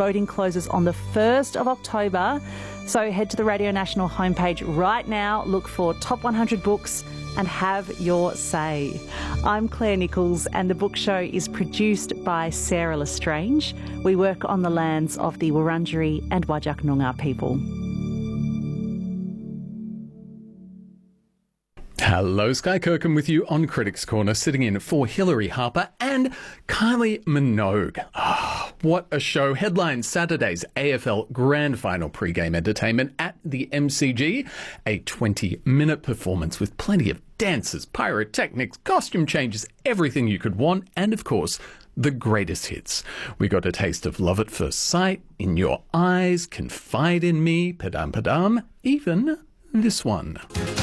Voting closes on the 1st of October. So head to the Radio National homepage right now, look for Top 100 Books and have your say. I'm Claire Nichols and the book show is produced by Sarah Lestrange. We work on the lands of the Wurundjeri and Whadjuk Noongar people. Hello, Sky Kirkham with you on Critics Corner, sitting in for Hilary Harper and Kylie Minogue. What a show. Headlines Saturday's AFL Grand Final pre-game entertainment at the MCG. A 20-minute performance with plenty of dances, pyrotechnics, costume changes, everything you could want, and of course, the greatest hits. We got a taste of Love at First Sight, In Your Eyes, Confide in Me, Padam Padam, even this one.